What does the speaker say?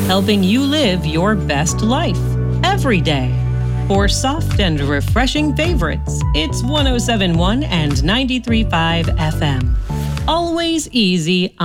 helping you live your best life every day. For soft and refreshing favorites, it's 107.1 and 93.5 FM. Always easy